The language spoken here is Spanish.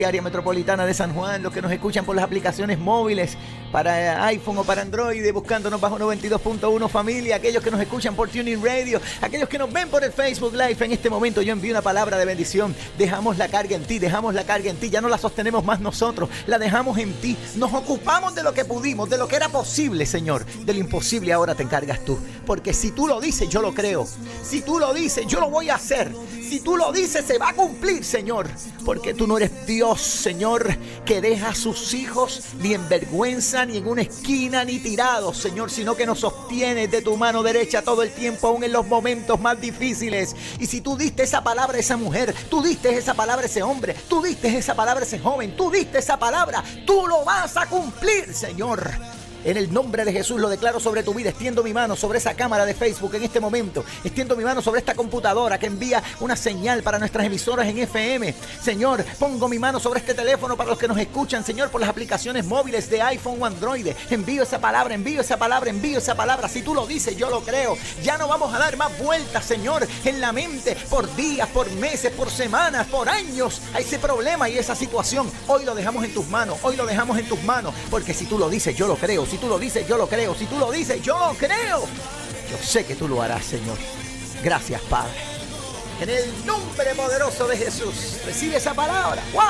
área metropolitana de San Juan, los que nos escuchan por las aplicaciones móviles para iPhone o para Android, buscándonos bajo 92.1 familia, aquellos que nos escuchan por Tuning Radio, aquellos que nos ven por el Facebook Live. En este momento yo envío una palabra de bendición. Dejamos la carga en ti, dejamos la carga en ti, ya no la sostenemos más nosotros, la dejamos en ti. Nos ocupamos de lo que pudimos, de lo que era posible, Señor. De lo imposible ahora te encargas tú, porque si tú lo dices, yo lo creo. Si tú lo dices, yo lo voy a hacer. Si tú lo dices, se va a cumplir, Señor, porque tú no eres Dios, Señor, que deja a sus hijos ni en vergüenza, ni en una esquina, ni tirados, Señor, sino que nos sostienes de tu mano derecha todo el tiempo, aún en los momentos más difíciles. Y si tú diste esa palabra a esa mujer, tú diste esa palabra a ese hombre, tú diste esa palabra a ese joven, tú diste esa palabra, tú lo vas a cumplir, Señor. En el nombre de Jesús lo declaro sobre tu vida. Extiendo mi mano sobre esa cámara de Facebook en este momento. Extiendo mi mano sobre esta computadora que envía una señal para nuestras emisoras en FM. Señor, pongo mi mano sobre este teléfono para los que nos escuchan, Señor, por las aplicaciones móviles de iPhone o Android. Envío esa palabra, envío esa palabra, envío esa palabra. Si tú lo dices, yo lo creo. Ya no vamos a dar más vueltas, Señor, en la mente por días, por meses, por semanas, por años a ese problema y esa situación. Hoy lo dejamos en tus manos, hoy lo dejamos en tus manos, porque si tú lo dices, yo lo creo. Si tú lo dices, yo lo creo. Si tú lo dices, yo lo creo. Yo sé que tú lo harás, Señor. Gracias, Padre. En el nombre poderoso de Jesús, recibe esa palabra. ¡Wow!